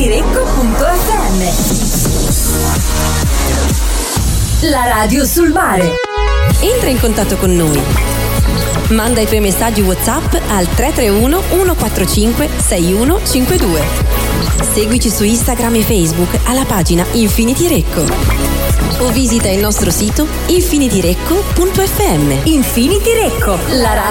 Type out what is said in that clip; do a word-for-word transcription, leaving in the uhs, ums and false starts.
Infinidirecco punto effe emme. La radio sul mare. Entra in contatto con noi. Manda i tuoi messaggi WhatsApp al tre tre uno uno quattro cinque sei uno cinque due. Seguici su Instagram e Facebook alla pagina Infinity Recco. O visita il nostro sito infinidirecco punto effe emme. Infinidirecco, la radio